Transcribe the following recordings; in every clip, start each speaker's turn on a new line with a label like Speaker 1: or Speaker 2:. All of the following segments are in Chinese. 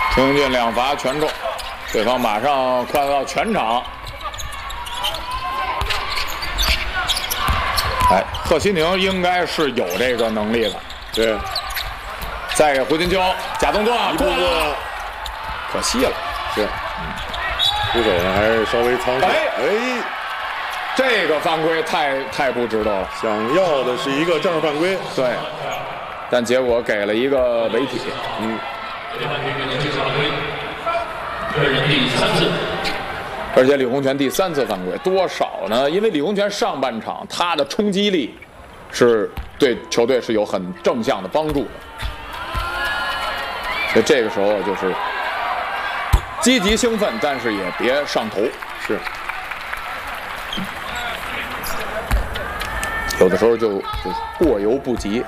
Speaker 1: 陈英俊2罚全中，对方马上快到全场。哎，贺西宁应该是有这个能力的。
Speaker 2: 对，
Speaker 1: 再给胡金秋假动作过
Speaker 2: 了，
Speaker 1: 可惜了。
Speaker 2: 是，出手呢还是稍微仓促。哎，
Speaker 1: 这个犯规太不值得了。
Speaker 2: 想要的是一个正式犯规，
Speaker 1: 对，但结果给了一个违体。
Speaker 3: 个人第3次。
Speaker 1: 而且李洪权第3次犯规，多少呢？因为李洪权上半场他的冲击力是对球队是有很正向的帮助的，所以这个时候就是积极兴奋，但是也别上头。
Speaker 2: 是，
Speaker 1: 有的时候就过犹不及。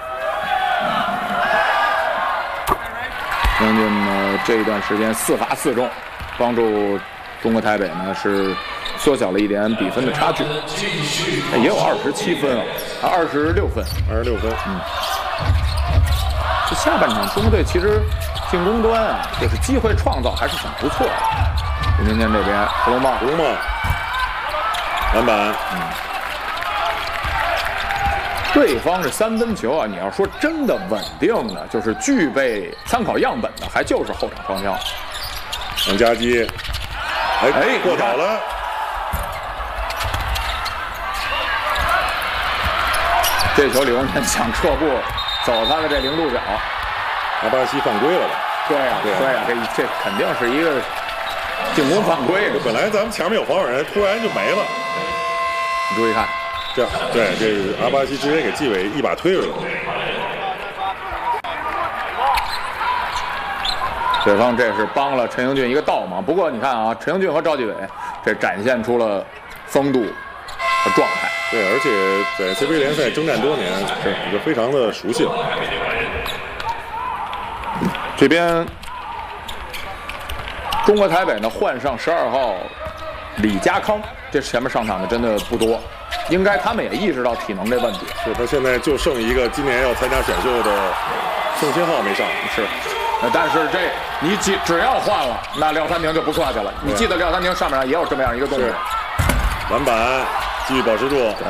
Speaker 1: 杨俊呢这一段时间4罚4中，帮助中国台北呢是缩小了一点比分的差距，也有27分啊，26分
Speaker 2: ，26分。
Speaker 1: 这下半场中国队其实进攻端啊，就是机会创造还是很不错的。林明天这边胡龙茂，
Speaker 2: 篮板，
Speaker 1: 对方是3分球啊，你要说真的稳定的，就是具备参考样本的，还就是后场双枪。
Speaker 2: 杨家基，过倒了。
Speaker 1: 这球李洪权想撤步，走他的这0度角。
Speaker 2: 阿巴西犯规了吧？
Speaker 1: 对呀，这肯定是一个进攻犯规。
Speaker 2: 本来咱们前面有防守人，突然就没了。
Speaker 1: 你注意看。
Speaker 2: 这阿巴西直接给纪委一把推出来了。
Speaker 1: 对方这是帮了陈英俊一个倒忙，不过你看啊，陈英俊和赵继伟这展现出了风度和状态。
Speaker 2: 对，而且在 CBA 联赛征战多年，已经非常的熟悉了。
Speaker 1: 这边中国台北呢换上12号李家康，这前面上场的真的不多。应该他们也意识到体能这问题，
Speaker 2: 是他现在就剩一个今年要参加选秀的宋新浩没上，
Speaker 1: 是，但是这你只要换了，那廖三宁就不客气了。你记得廖三宁上面也有这么样一个动作，
Speaker 2: 篮板继续保持住，
Speaker 1: 对，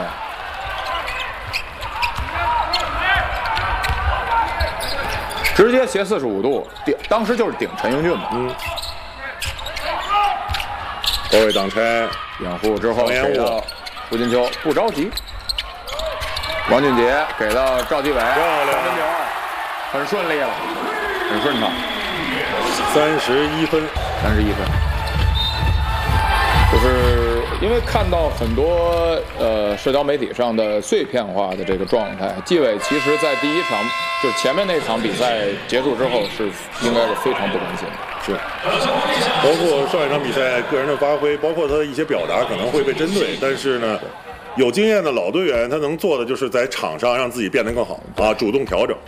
Speaker 1: 直接斜45度，当时就是顶陈英俊嘛，
Speaker 2: 高位挡拆，
Speaker 1: 掩护之后给到胡金秋，不着急。王俊杰给到赵继伟，漂
Speaker 2: 亮，
Speaker 1: 很顺利了，很顺畅。
Speaker 2: 31分，
Speaker 1: 就是因为看到很多社交媒体上的碎片化的这个状态，纪委其实在第1场就是前面那场比赛结束之后是应该是非常不甘心的。
Speaker 2: 是，包括上一场比赛个人的发挥，包括他的一些表达可能会被针对，但是呢，有经验的老队员他能做的就是在场上让自己变得更好啊，主动调整。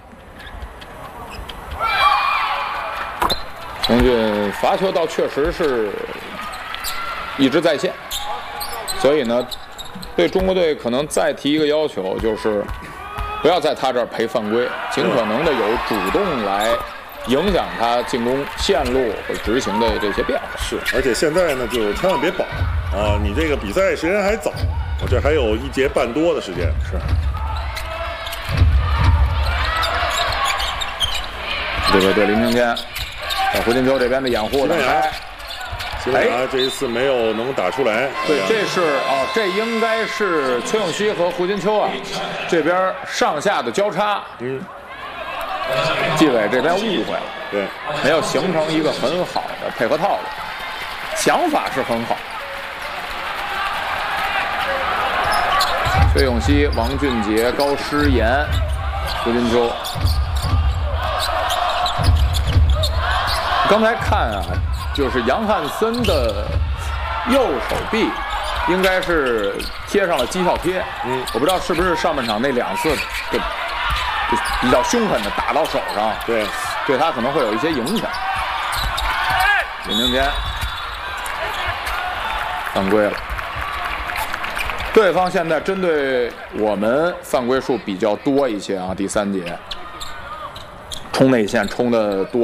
Speaker 1: 陈英俊罚球倒确实是一直在线，所以呢，对中国队可能再提一个要求，就是不要在他这儿赔犯规，尽可能的有主动来影响他进攻线路或者执行的这些变化。
Speaker 2: 是，而且现在呢，就千万别保啊！你这个比赛时间还早，我这还有1节半多的时间。
Speaker 1: 是。对林明天，胡金秋这边的掩护挡拆。
Speaker 2: 西班牙这一次没有能打出来。
Speaker 1: 对，这是这应该是崔永熙和胡金秋啊这边上下的交叉。纪委这边误会了，
Speaker 2: 对，
Speaker 1: 没有形成一个很好的配合套路，想法是很好。崔永熙、王俊杰、高诗岩、胡金秋。刚才看啊，就是杨汉森的右手臂应该是贴上了绩效贴。我不知道是不是上半场那2次就比较凶狠的打到手上，对他可能会有一些影响。李明天犯规了，对方现在针对我们犯规数比较多一些啊，第3节冲内线冲的多。